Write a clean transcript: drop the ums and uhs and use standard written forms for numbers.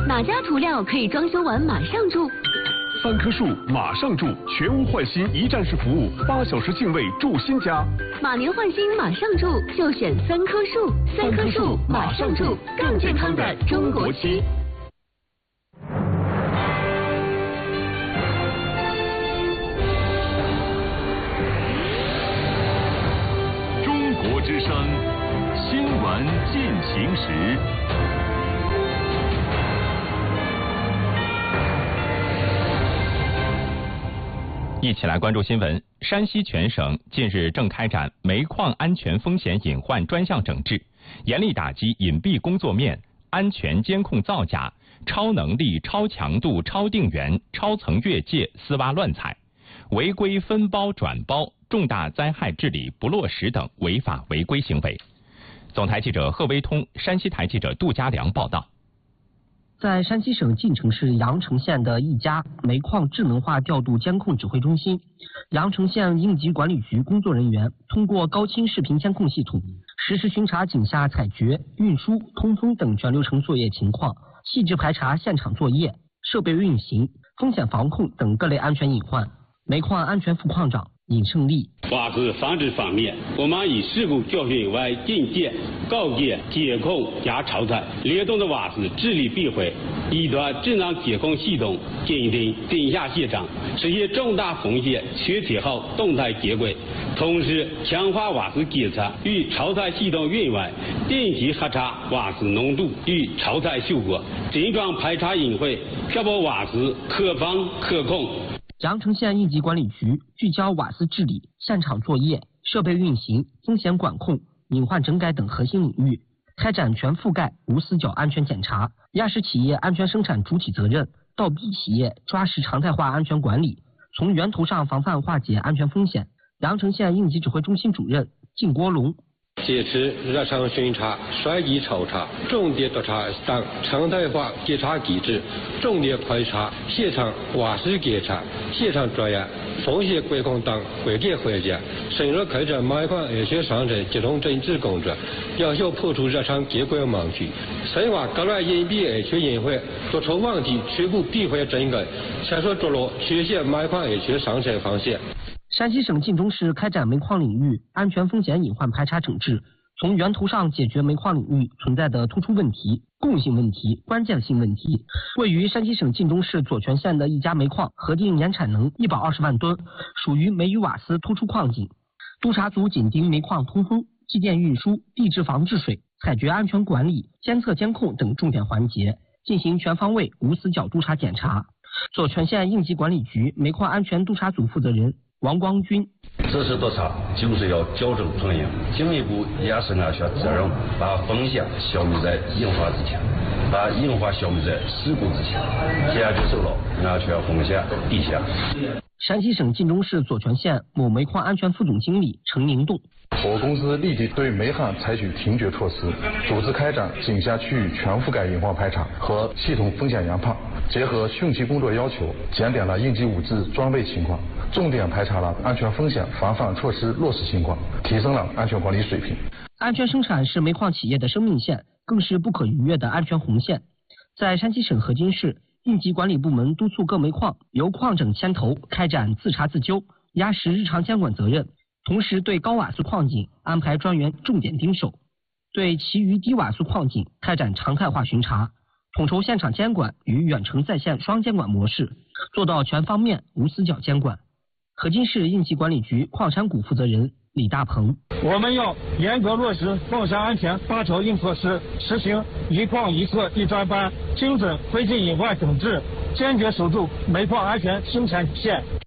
哪家涂料可以装修完马上住 ？3棵树马上住，全屋换新一站式服务，8小时净位住新家。 马年换新马上住，就选3棵树。3棵树马上住，更健康的中国区。 中国之声新闻进行时。 一起来关注新闻。山西全省近日正开展煤矿安全风险隐患专项整治，严厉打击隐蔽工作面、安全监控造假、超能力、超强度、超定员、超层越界、丝袜乱采、违规分包转包、重大灾害治理不落实等违法违规行为。总台记者贺威通、山西台记者杜家良报道。 在山西省晋城市阳城县的一家煤矿智能化调度监控指挥中心，阳城县应急管理局工作人员通过高清视频监控系统，实时巡查井下采掘、运输、通风等全流程作业情况，细致排查现场作业、设备运行、风险防控等各类安全隐患。煤矿安全副矿长尹胜利： 瓦斯防治方面，我们以事故教训为警戒、告诫、监控加超采，联动的瓦斯治理避讳，一端智能监控系统鉴定井下现场，实现重大风险确切后动态接轨，同时强化瓦斯检测与超采系统运维，定期核查瓦斯浓度与超采效果，精准排查隐患，确保瓦斯可防可控。 阳城县应急管理局聚焦瓦斯治理、现场作业、设备运行、风险管控、隐患整改等核心领域，开展全覆盖无死角安全检查，压实企业安全生产主体责任，倒逼企业抓实常态化安全管理，从源头上防范化解安全风险。阳城县应急指挥中心主任靳国龙： 坚持日常巡查、率机抽查、重点督查等常态化检查机制，重点排查现场瓦斯检查、现场作业、风险管控等关键环节，深入开展煤矿安全生产集中整治工作，有效破除日常监管盲区，深挖各类隐蔽安全隐患，督促问题全部闭环整改，切实着落全县煤矿安全生产方向。 山西省晋中市开展煤矿领域安全风险隐患排查整治，从源头上解决煤矿领域存在的突出问题、共性问题、关键性问题。位于山西省晋中市左权县的一家煤矿核定年产能120万吨，属于煤与瓦斯突出矿井。督查组紧盯煤矿通风、机电运输、地质防治水、采掘安全管理、监测监控等重点环节，进行全方位无死角督查检查。左权县应急管理局煤矿安全督查组负责人王光军： 这次督查就是要矫正碰硬，进一步压实那些责任，把风险消灭在隐患之前，把隐患消灭在事故之前，坚决守牢安全风险底线。 山西省晋中市左权县某煤矿安全副总经理陈宁栋： 我公司立即对煤焊采取停绝措施，组织开展井下区域全覆盖隐患排查和系统风险研判，结合汛期工作要求，检点了应急物资装备情况，重点排查了安全风险防范措施落实情况，提升了安全管理水平。 安全生产是煤矿企业的生命线，更是不可逾越的安全红线。在山西省河津市，应急管理部门督促各煤矿由矿整牵头开展自查自纠，压实日常监管责任，同时对高瓦斯矿井安排专员重点盯守，对其余低瓦斯矿井开展常态化巡查，统筹现场监管与远程在线双监管模式，做到全方面无死角监管。河津市应急管理局矿山谷负责人李大鹏： 我们要严格落实矿山安全8条硬措施，实行一矿一测一专班，精准推进隐患整治，坚决守住煤矿安全生产底线。